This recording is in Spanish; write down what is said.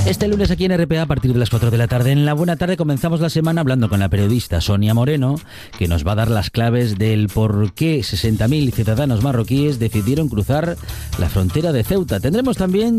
Este lunes aquí en RPA a partir de las 4 de la tarde. En la Buena Tarde comenzamos la semana hablando con la periodista Sonia Moreno, que nos va a dar las claves del por qué 60.000 ciudadanos marroquíes decidieron cruzar la frontera de Ceuta. Tendremos también